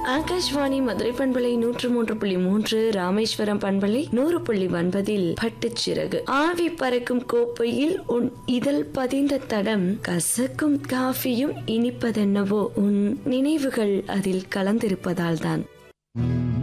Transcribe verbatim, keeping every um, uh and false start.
ஆகாஷ்வாணி மதுரை பண்பலை நூற்று மூன்று புள்ளி மூன்று, ராமேஸ்வரம் பண்பலை நூறு புள்ளி ஒன்பதில் பட்டுச்சிறகு. ஆவி பறக்கும் கோப்பையில் உன் இதழ் பதிந்த தடம், கசக்கும் காஃபியும் இனிப்பதென்னவோ உன் நினைவுகள் அதில் கலந்திருப்பதால் தான்.